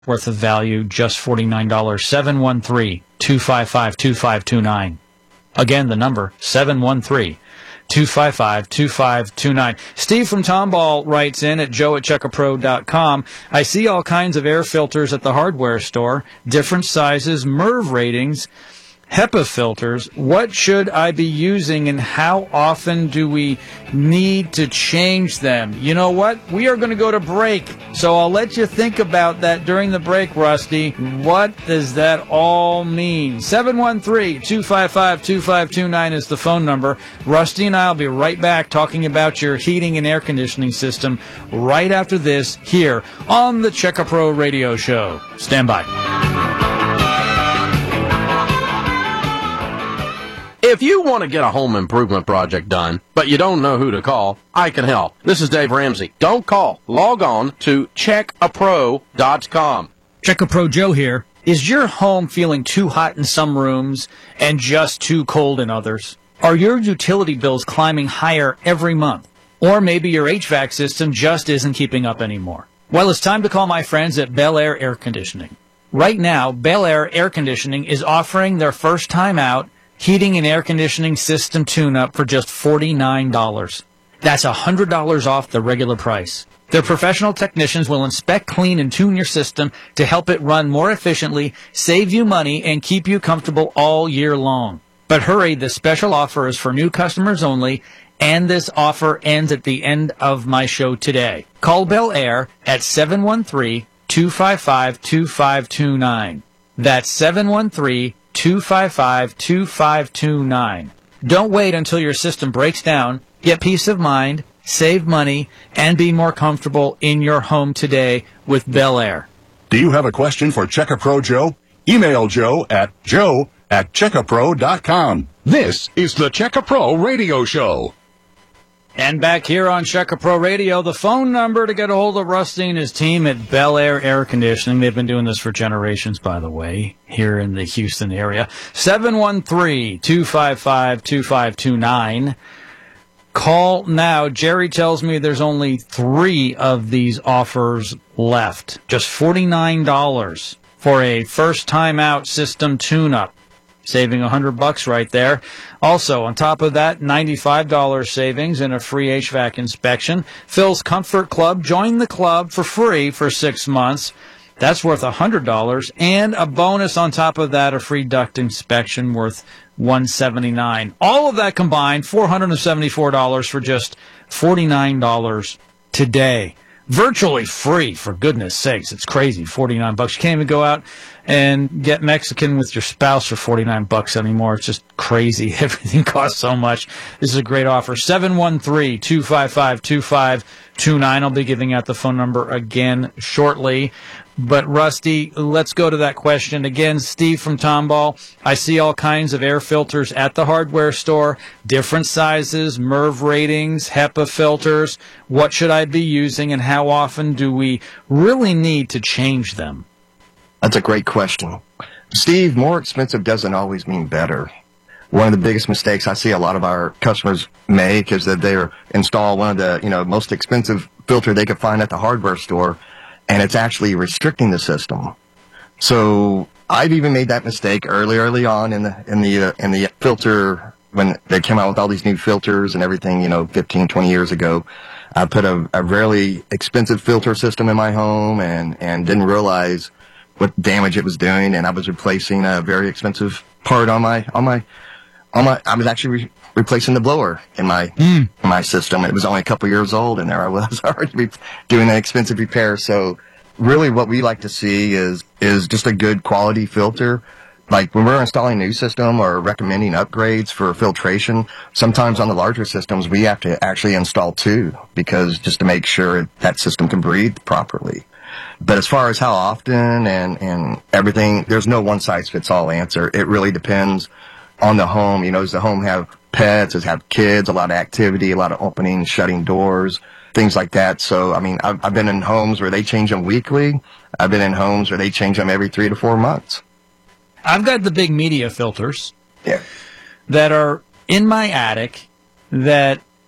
worth of value, just $49. 713-255-2529. Again, the number, 713-255-2529. Steve from Tomball writes in at joe@checkapro.com. I see all kinds of air filters at the hardware store, different sizes, MERV ratings, HEPA filters. What should I be using, and how often do we need to change them? You know what? We are going to go to break, so I'll let you think about that during the break, Rusty. What does that all mean? 713-255-2529 is the phone number. Rusty and I will be right back talking about your heating and air conditioning system right after this here on the Checka Pro Radio Show. Stand by. If you want to get a home improvement project done, but you don't know who to call, I can help. This is Dave Ramsey. Don't call. Log on to checkapro.com. Checkapro Joe here. Is your home feeling too hot in some rooms and just too cold in others? Are your utility bills climbing higher every month? Or maybe your HVAC system just isn't keeping up anymore? Well, it's time to call my friends at Bel Air Air Conditioning. Right now, Bel Air Air Conditioning is offering their first time out heating and air conditioning system tune-up for just $49. That's $100 off the regular price. Their professional technicians will inspect, clean, and tune your system to help it run more efficiently, save you money, and keep you comfortable all year long. But hurry, this special offer is for new customers only, and this offer ends at the end of my show today. Call Bel Air at 713-255-2529. That's 713-255-2529. Don't wait until your system breaks down. Get peace of mind, save money, and be more comfortable in your home today with Bel Air. Do you have a question for Checka Pro Joe? Email Joe at checkapro.com. This is the Checka Pro Radio Show. And back here on Checka Pro Radio, the phone number to get a hold of Rusty and his team at Bel Air Air Conditioning. They've been doing this for generations, by the way, here in the Houston area. 713-255-2529. Call now. Jerry tells me there's only 3 of these offers left. Just $49 for a first-time-out system tune-up. Saving $100 right there. Also, on top of that, $95 savings and a free HVAC inspection. Phil's Comfort Club. Join the club for free for 6 months. That's worth $100. And a bonus on top of that, a free duct inspection worth $179. All of that combined, $474 for just $49 today. Virtually free, for goodness sakes. It's crazy, $49. You can't even go out and get Mexican with your spouse for $49 anymore. It's just crazy. Everything costs so much. This is a great offer. 713-255-2529. I'll be giving out the phone number again shortly. But, Rusty, let's go to that question. Again, Steve from Tomball. I see all kinds of air filters at the hardware store, different sizes, MERV ratings, HEPA filters. What should I be using, and how often do we really need to change them? That's a great question. Steve, more expensive doesn't always mean better. One of the biggest mistakes I see a lot of our customers make is that they install one of the most expensive filter they could find at the hardware store, and it's actually restricting the system. So I've even made that mistake early on in the filter when they came out with all these new filters and everything, 15, 20 years ago. I put a really expensive filter system in my home and didn't realize what damage it was doing, and I was replacing a very expensive part I was actually replacing the blower in my system. It was only a couple years old, and there I was already doing an expensive repair. So really what we like to see is just a good quality filter. Like when we're installing a new system or recommending upgrades for filtration, sometimes on the larger systems we have to actually install 2 because just to make sure that system can breathe properly. But as far as how often and everything, there's no one-size-fits-all answer. It really depends on the home. Does the home have pets? Does it have kids? A lot of activity, a lot of opening, shutting doors, things like that. So, I've been in homes where they change them weekly. I've been in homes where they change them every 3 to 4 months. I've got the big media filters that are in my attic that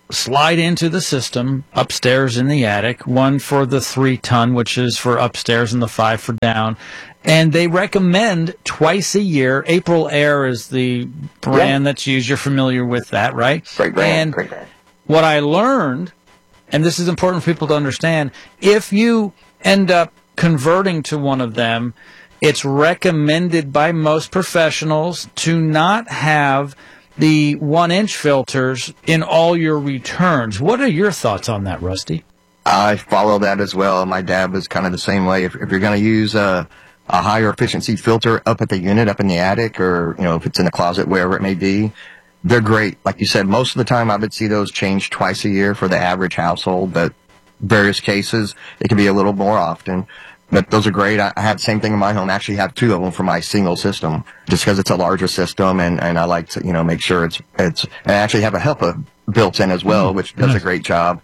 slide into the system upstairs in the attic, one for the 3-ton, which is for upstairs, and the 5 for down. And they recommend twice a year. April Air is the brand that's used. You're familiar with that, right? Great brand. And Great brand. what I learned, and this is important for people to understand, if you end up converting to one of them, it's recommended by most professionals to not have the 1-inch filters in all your returns. What are your thoughts on that, Rusty? I follow that as well. My dad was kind of the same way. If you're going to use a higher efficiency filter up at the unit, up in the attic, or, you know, if it's in a closet, wherever it may be, they're great. Like you said, most of the time I would see those changed twice a year for the average household, but various cases, it can be a little more often. But those are great. I have the same thing in my home. I actually have 2 of them for my single system, just because it's a larger system, and I like to, you know, make sure it's and I actually have a HEPA built in as well, which does a great job.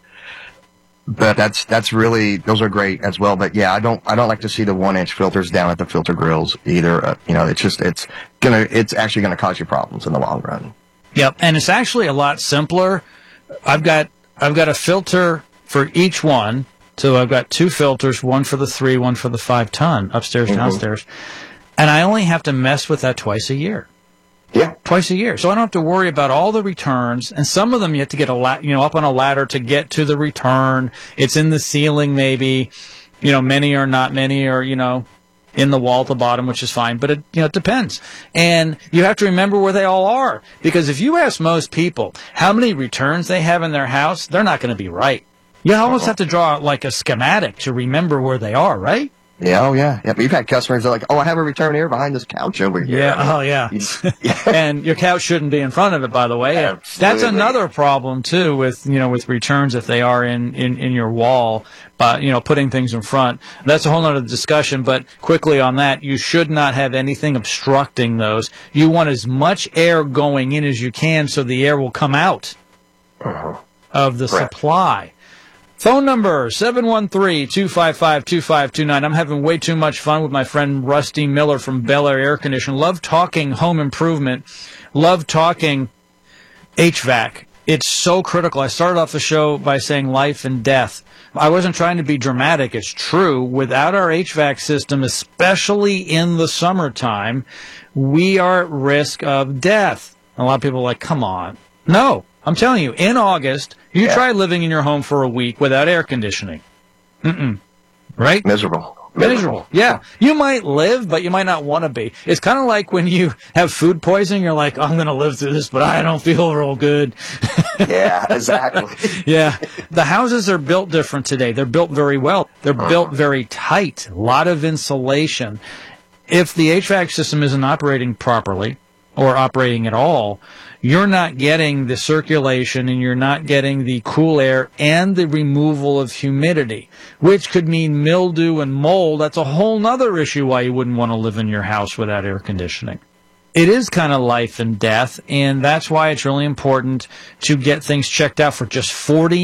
But that's really, those are great as well. But yeah, I don't like to see the 1-inch filters down at the filter grills either. You know, it's actually gonna cause you problems in the long run. Yep, and it's actually a lot simpler. I've got a filter for each one. So I've got 2 filters, one for the 3, one for the 5-ton, upstairs, downstairs. And I only have to mess with that twice a year. Yeah. Twice a year. So I don't have to worry about all the returns. And some of them you have to get up on a ladder to get to the return. It's in the ceiling maybe. You know, many are not, many are, you know, in the wall at the bottom, which is fine. But it depends. And you have to remember where they all are. Because if you ask most people how many returns they have in their house, they're not going to be right. You almost have to draw like a schematic to remember where they are, right? Yeah, oh yeah. Yeah, but you've had customers that are like, oh, I have a return here behind this couch over here. Yeah, oh yeah. And your couch shouldn't be in front of it, by the way. Absolutely. That's another problem too with returns if they are in your wall, putting things in front. That's a whole other discussion, but quickly on that, you should not have anything obstructing those. You want as much air going in as you can so the air will come out of the supply. Phone number, 713-255-2529. I'm having way too much fun with my friend Rusty Miller from Bel Air Air Conditioning. Love talking home improvement. Love talking HVAC. It's so critical. I started off the show by saying life and death. I wasn't trying to be dramatic. It's true. Without our HVAC system, especially in the summertime, we are at risk of death. A lot of people are like, come on. No. I'm telling you, in August, you try living in your home for a week without air conditioning. Right? Miserable. Yeah. You might live, but you might not want to be. It's kind of like when you have food poisoning, you're like, I'm going to live through this, but I don't feel real good. Yeah, exactly. Yeah. The houses are built different today. They're built very well. They're built very tight. A lot of insulation. If the HVAC system isn't operating properly or operating at all, you're not getting the circulation and you're not getting the cool air and the removal of humidity, which could mean mildew and mold. That's a whole nother issue why you wouldn't want to live in your house without air conditioning. It is kind of life and death, and that's why it's really important to get things checked out for just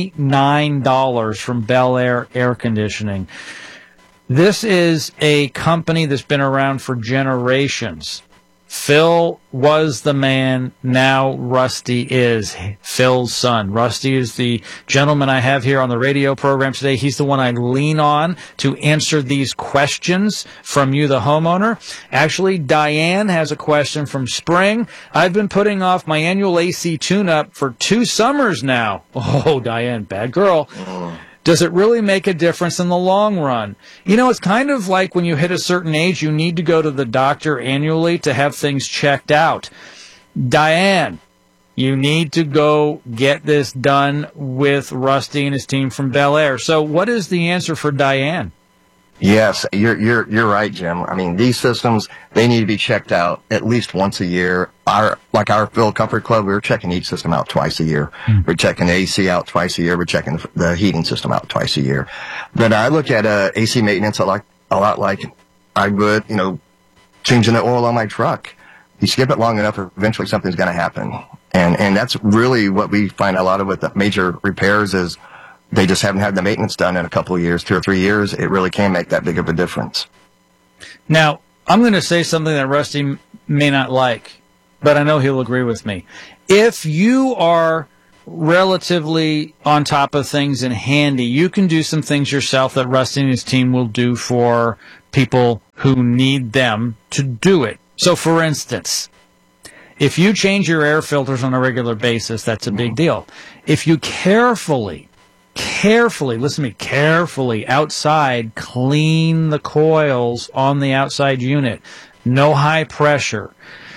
$49 from Bel Air Air Conditioning. This is a company that's been around for generations. Phil was the man, now Rusty is Phil's son. Rusty is the gentleman I have here on the radio program today. He's the one I lean on to answer these questions from you, the homeowner. Actually, Diane has a question from Spring. I've been putting off my annual AC tune-up for 2 summers now. Oh, Diane, bad girl. Does it really make a difference in the long run? You know, it's kind of like when you hit a certain age, you need to go to the doctor annually to have things checked out. Diane, you need to go get this done with Rusty and his team from Bel Air. So what is the answer for Diane? Yes, you're right, Jim. I mean, these systems, they need to be checked out at least once a year. Our Phil Comfort Club, we're checking each system out twice a year. We're checking the AC out twice a year. We're checking the heating system out twice a year. But I look at AC maintenance a lot like I would, changing the oil on my truck. You skip it long enough, eventually something's going to happen. And that's really what we find a lot of with the major repairs is they just haven't had the maintenance done in a couple of years, 2 or 3 years. It really can make that big of a difference. Now, I'm going to say something that Rusty may not like, but I know he'll agree with me. If you are relatively on top of things and handy, you can do some things yourself that Rusty and his team will do for people who need them to do it. So, for instance, if you change your air filters on a regular basis, that's a big deal. If you carefully, listen to me, carefully outside clean the coils on the outside unit, no high pressure,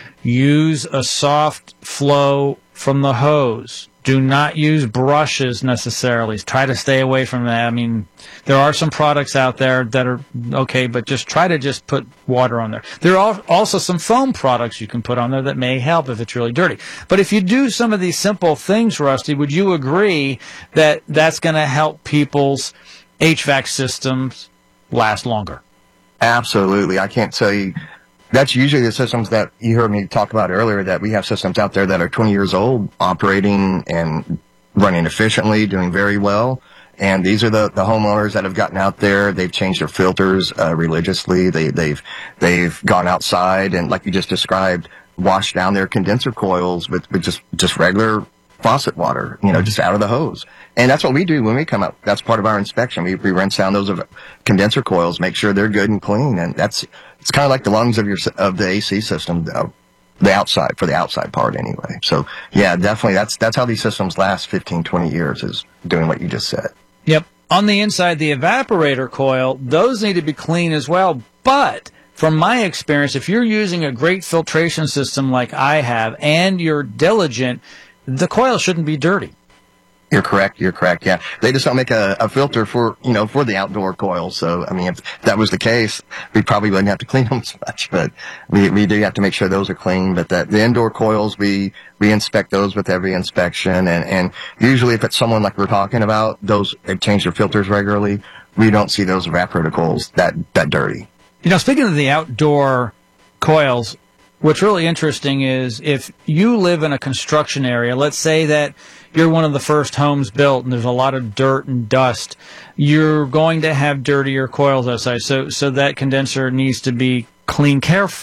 use a soft flow from the hose. Do not use brushes necessarily. Try to stay away from that. I mean, there are some products out there that are okay, but just try to just put water on there. There are also some foam products you can put on there that may help if it's really dirty. But if you do some of these simple things, Rusty, would you agree that that's going to help people's HVAC systems last longer? Absolutely. I can't tell you. That's usually the systems that you heard me talk about earlier, that we have systems out there that are 20 years old, operating and running efficiently, doing very well. And these are the homeowners that have gotten out there. They've changed their filters religiously. They've gone outside and, like you just described, washed down their condenser coils with just regular faucet water, just out of the hose. And that's what we do when we come out. That's part of our inspection. We rinse down those condenser coils, make sure they're good and clean. And it's kind of like the lungs of the AC system, the outside part anyway. So yeah, definitely that's how these systems last 15, 20 years, is doing what you just said. Yep. On the inside, the evaporator coil, those need to be clean as well. But from my experience, if you're using a great filtration system like I have and you're diligent, the coil shouldn't be dirty. You're correct. Yeah. They just don't make a filter for the outdoor coils. So, I mean, if that was the case, we probably wouldn't have to clean them as much, but we do have to make sure those are clean. But the indoor coils, we inspect those with every inspection. And usually if it's someone like we're talking about, they've changed their filters regularly. We don't see those evaporator coils that dirty. Speaking of the outdoor coils, what's really interesting is if you live in a construction area, let's say that you're one of the first homes built and there's a lot of dirt and dust, you're going to have dirtier coils outside. So that condenser needs to be cleaned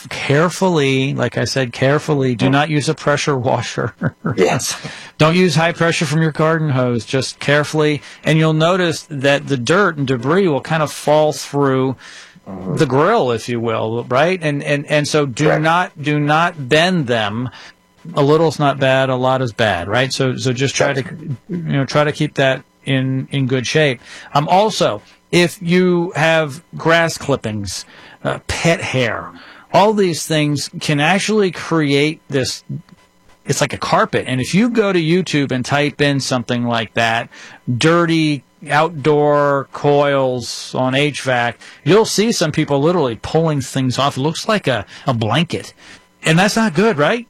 carefully. Like I said, carefully. Do not use a pressure washer. Yes. Don't use high pressure from your garden hose. Just carefully. And you'll notice that the dirt and debris will kind of fall through the grill, if you will, right? And so do not bend them. A little's not bad, a lot is bad, right? So just try to keep that in good shape. Also, if you have grass clippings, pet hair, all these things can actually create this. It's like a carpet. And if you go to YouTube and type in something like that, dirty outdoor coils on HVAC, you'll see some people literally pulling things off. It looks like a blanket. And that's not good, right?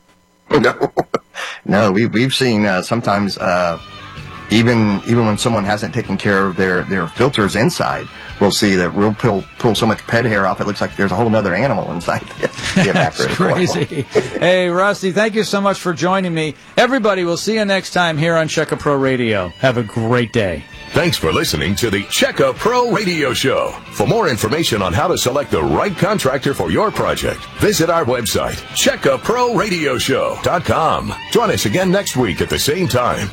No, we've seen sometimes even when someone hasn't taken care of their filters inside, we'll see that we'll pull so much pet hair off it looks like there's a whole other animal inside the evaporator. Crazy. Hey, Rusty, thank you so much for joining me. Everybody, we'll see you next time here on Checka Pro Radio. Have a great day. Thanks for listening to the Checka Pro Radio Show. For more information on how to select the right contractor for your project, visit our website, CheckaProRadioshow.com. Join us again next week at the same time.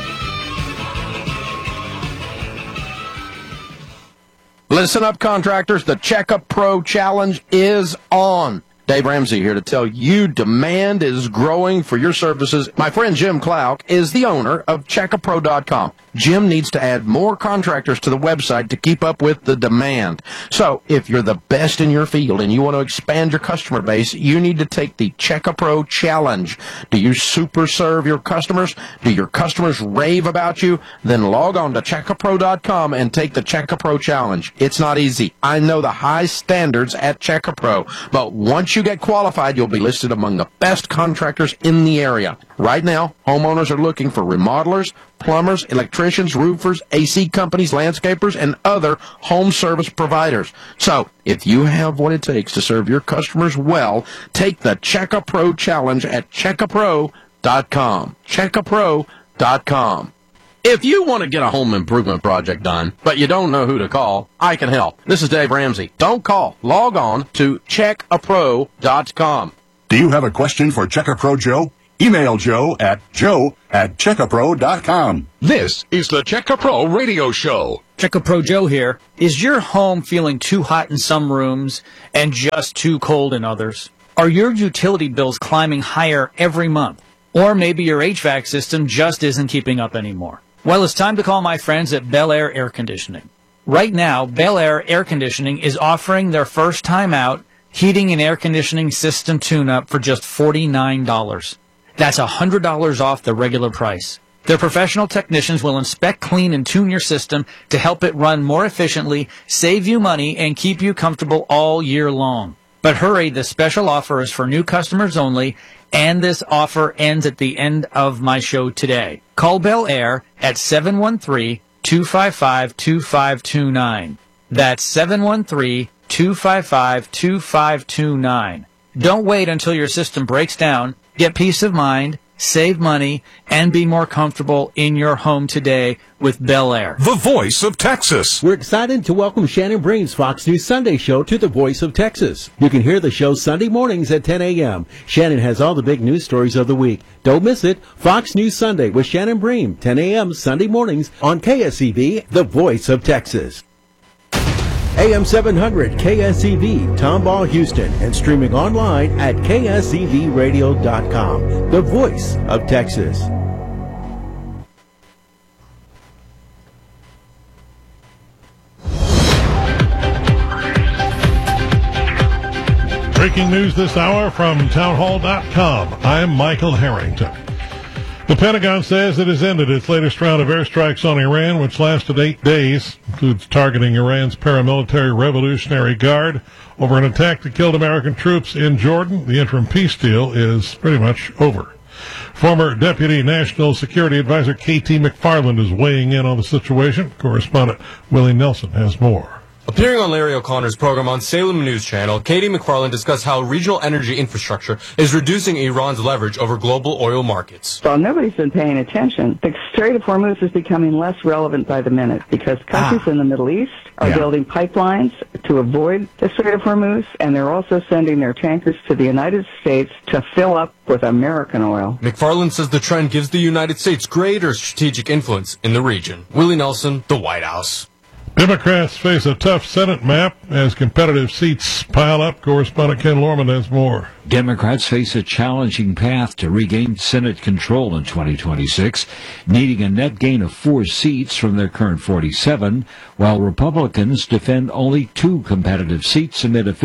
Listen up, contractors. The Checka Pro Challenge is on. Dave Ramsey here to tell you demand is growing for your services. My friend Jim Klauck is the owner of CheckaPro.com. Jim needs to add more contractors to the website to keep up with the demand. So if you're the best in your field and you want to expand your customer base, you need to take the Checka Pro Challenge. Do you super serve your customers? Do your customers rave about you? Then log on to CheckaPro.com and take the Checka Pro Challenge. It's not easy. I know the high standards at Checka Pro, but once you get qualified, you'll be listed among the best contractors in the area. Right now, homeowners are looking for remodelers, plumbers, electricians, roofers, AC companies, landscapers, and other home service providers. So, if you have what it takes to serve your customers well, take the Checka Pro Challenge at CheckaPro.com. CheckaPro.com. If you want to get a home improvement project done, but you don't know who to call, I can help. This is Dave Ramsey. Don't call. Log on to CheckAPro.com. Do you have a question for Checka Pro Joe? Email Joe at checkapro.com. This is the Checka Pro Radio Show. Checka Pro Joe here. Is your home feeling too hot in some rooms and just too cold in others? Are your utility bills climbing higher every month? Or maybe your HVAC system just isn't keeping up anymore? Well, it's time to call my friends at Bel Air Air Conditioning. Right now, Bel Air Air Conditioning is offering their first time out heating and air conditioning system tune-up for just $49. That's $100 off the regular price. Their professional technicians will inspect, clean, and tune your system to help it run more efficiently, save you money, and keep you comfortable all year long. But hurry, the special offer is for new customers only, and this offer ends at the end of my show today. Call Bel Air at 713-255-2529. That's 713-255-2529. Don't wait until your system breaks down. Get peace of mind, save money, and be more comfortable in your home today with Bel Air. The voice of Texas. We're excited to welcome Shannon Bream's Fox News Sunday show to the Voice of Texas. You can hear the show Sunday mornings at 10 a.m. Shannon has all the big news stories of the week. Don't miss it. Fox News Sunday with Shannon Bream, 10 a.m. Sunday mornings on KSEV, the Voice of Texas. AM 700 KSEV, Tomball, Houston, and streaming online at ksevradio.com, the voice of Texas. Breaking news this hour from townhall.com. I'm Michael Harrington. The Pentagon says it has ended its latest round of airstrikes on Iran, which lasted 8 days, includes targeting Iran's paramilitary Revolutionary Guard over an attack that killed American troops in Jordan. The interim peace deal is pretty much over. Former Deputy National Security Advisor K.T. McFarland is weighing in on the situation. Correspondent Willie Nelson has more. Appearing on Larry O'Connor's program on Salem News Channel, Katie McFarland discussed how regional energy infrastructure is reducing Iran's leverage over global oil markets. Well, nobody's been paying attention. The Strait of Hormuz is becoming less relevant by the minute because countries in the Middle East are building pipelines to avoid the Strait of Hormuz, and they're also sending their tankers to the United States to fill up with American oil. McFarland says the trend gives the United States greater strategic influence in the region. Willie Nelson, the White House. Democrats face a tough Senate map as competitive seats pile up. Correspondent Ken Lorman has more. Democrats face a challenging path to regain Senate control in 2026, needing a net gain of 4 seats from their current 47, while Republicans defend only 2 competitive seats amid a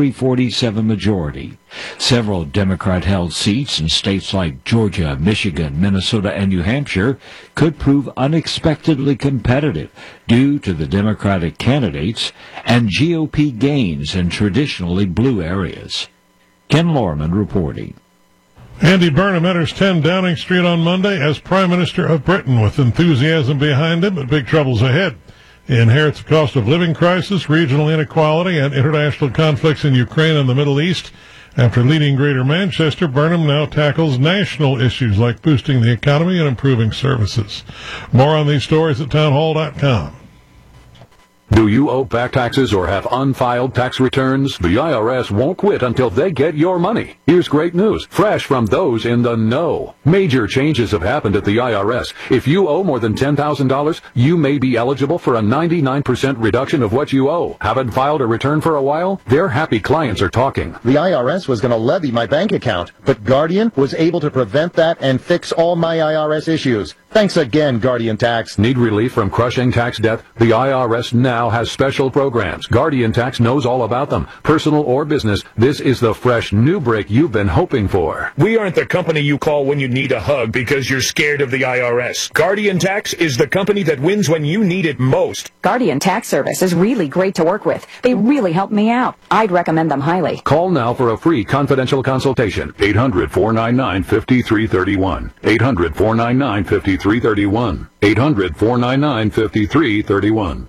53-47 majority. Several Democrat-held seats in states like Georgia, Michigan, Minnesota, and New Hampshire could prove unexpectedly competitive due to the Democratic candidates and GOP gains in traditionally blue areas. Ken Lorman reporting. Andy Burnham enters 10 Downing Street on Monday as Prime Minister of Britain with enthusiasm behind him, but big troubles ahead. He inherits a cost of living crisis, regional inequality, and international conflicts in Ukraine and the Middle East. After leading Greater Manchester, Burnham now tackles national issues like boosting the economy and improving services. More on these stories at townhall.com. Do you owe back taxes or have unfiled tax returns? The IRS won't quit until they get your money. Here's great news, fresh from those in the know. Major changes have happened at the IRS. If you owe more than $10,000, you may be eligible for a 99% reduction of what you owe. Haven't filed a return for a while? Their happy clients are talking. The IRS was going to levy my bank account, but Guardian was able to prevent that and fix all my IRS issues. Thanks again, Guardian Tax. Need relief from crushing tax debt? The IRS now has special programs. Guardian Tax knows all about them. Personal or business, this is the fresh new break you've been hoping for. We aren't the company you call when you need a hug because you're scared of the IRS. Guardian Tax is the company that wins when you need it most. Guardian Tax Service is really great to work with. They really helped me out. I'd recommend them highly. Call now for a free confidential consultation. 800-499-5331. 800-499-5331. 800-499-5331.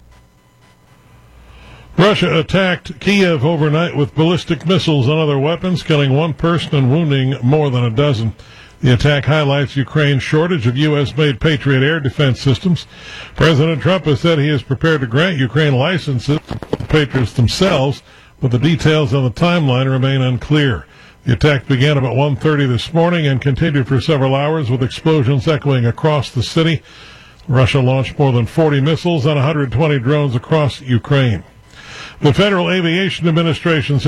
Russia attacked Kiev overnight with ballistic missiles and other weapons, killing 1 person and wounding more than a dozen. The attack highlights Ukraine's shortage of U.S.-made Patriot air defense systems. President Trump has said he is prepared to grant Ukraine licenses to Patriots themselves, but the details on the timeline remain unclear. The attack began about 1:30 this morning and continued for several hours with explosions echoing across the city. Russia launched more than 40 missiles and 120 drones across Ukraine. The Federal Aviation Administration